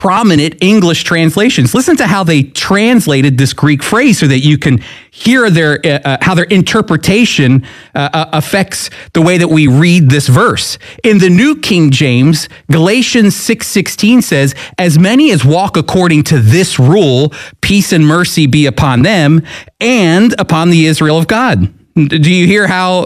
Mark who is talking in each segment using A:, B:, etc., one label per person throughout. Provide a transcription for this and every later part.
A: prominent English translations. Listen to how they translated this Greek phrase so that you can hear how their interpretation affects the way that we read this verse. In the New King James, Galatians 6:16 says, "As many as walk according to this rule, peace and mercy be upon them and upon the Israel of God." Do you hear how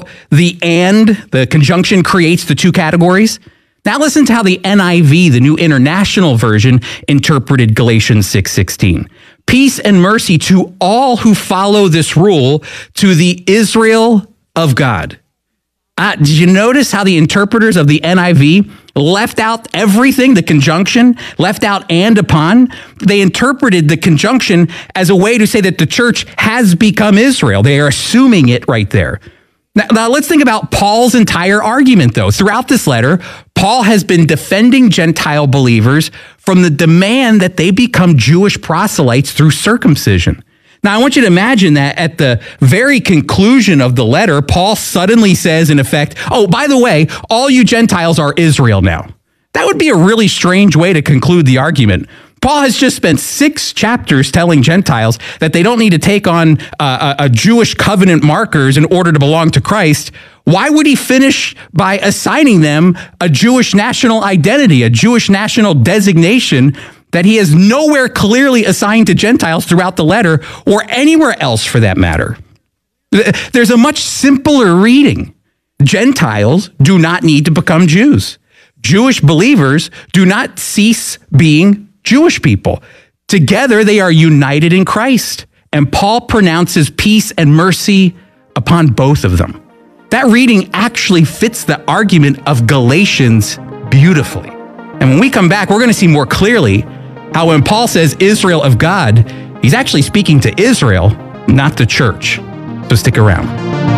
A: the conjunction creates the two categories? Now listen to how the NIV, the New International Version, interpreted Galatians 6:16. Peace and mercy to all who follow this rule, to the Israel of God. Did you notice how the interpreters of the NIV left out everything, the conjunction, left out and upon? They interpreted the conjunction as a way to say that the church has become Israel. They are assuming it right there. Now, let's think about Paul's entire argument, though. Throughout this letter, Paul has been defending Gentile believers from the demand that they become Jewish proselytes through circumcision. Now, I want you to imagine that at the very conclusion of the letter, Paul suddenly says, in effect, "Oh, by the way, all you Gentiles are Israel now." That would be a really strange way to conclude the argument. Paul has just spent 6 chapters telling Gentiles that they don't need to take on a Jewish covenant markers in order to belong to Christ. Why would he finish by assigning them a Jewish national identity, a Jewish national designation that he has nowhere clearly assigned to Gentiles throughout the letter or anywhere else for that matter? There's a much simpler reading. Gentiles do not need to become Jews. Jewish believers do not cease being Jewish people. Together, they are united in Christ, and Paul pronounces peace and mercy upon both of them. That reading actually fits the argument of Galatians beautifully. And when we come back, we're going to see more clearly how when Paul says Israel of God, he's actually speaking to Israel, not the church. So stick around.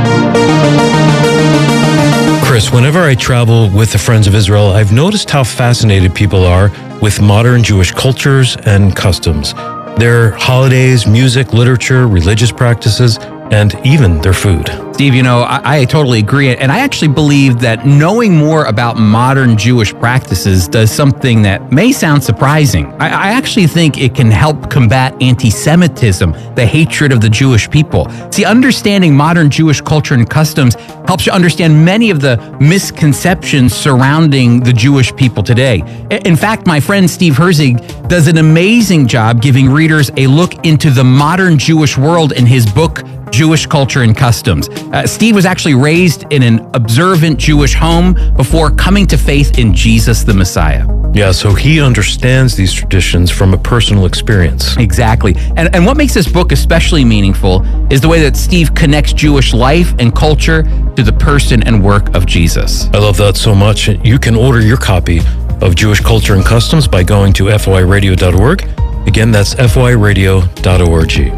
B: Chris, whenever I travel with the Friends of Israel, I've noticed how fascinated people are with modern Jewish cultures and customs. Their holidays, music, literature, religious practices, and even their food.
A: Steve, I totally agree. And I actually believe that knowing more about modern Jewish practices does something that may sound surprising. I actually think it can help combat anti-Semitism, the hatred of the Jewish people. See, understanding modern Jewish culture and customs helps you understand many of the misconceptions surrounding the Jewish people today. In fact, my friend Steve Herzig does an amazing job giving readers a look into the modern Jewish world in his book, Jewish Culture and Customs. Steve was actually raised in an observant Jewish home before coming to faith in Jesus the Messiah.
B: Yeah, so he understands these traditions from a personal experience.
A: Exactly. And what makes this book especially meaningful is the way that Steve connects Jewish life and culture to the person and work of Jesus.
B: I love that so much. You can order your copy of Jewish Culture and Customs by going to foiradio.org. Again, that's foiradio.org.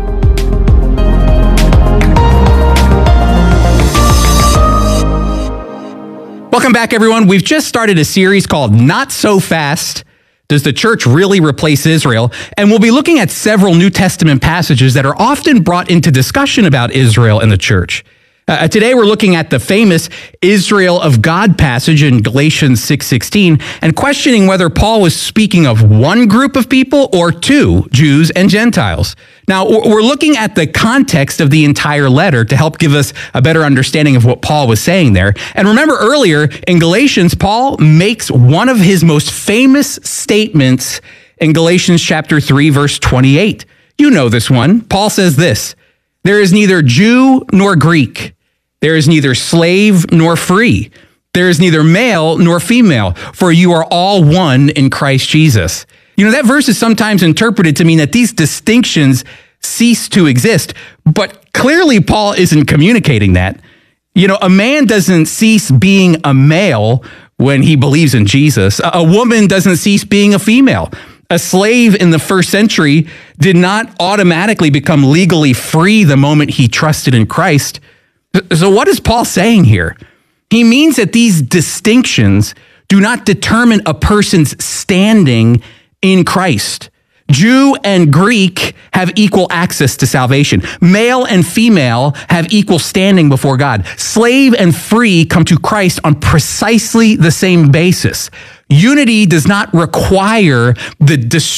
A: Welcome back, everyone. We've just started a series called Not So Fast. Does the church really replace Israel? And we'll be looking at several New Testament passages that are often brought into discussion about Israel and the church. Today, we're looking at the famous Israel of God passage in Galatians 6:16 and questioning whether Paul was speaking of one group of people or two, Jews and Gentiles. Now, we're looking at the context of the entire letter to help give us a better understanding of what Paul was saying there. And remember earlier in Galatians, Paul makes one of his most famous statements in Galatians chapter 3, verse 28. You know this one. Paul says this, "There is neither Jew nor Greek. There is neither slave nor free. There is neither male nor female, for you are all one in Christ Jesus." That verse is sometimes interpreted to mean that these distinctions cease to exist, but clearly Paul isn't communicating that. A man doesn't cease being a male when he believes in Jesus. A woman doesn't cease being a female. A slave in the first century did not automatically become legally free the moment he trusted in Christ. So what is Paul saying here? He means that these distinctions do not determine a person's standing in Christ. Jew and Greek have equal access to salvation. Male and female have equal standing before God. Slave and free come to Christ on precisely the same basis. Unity does not require the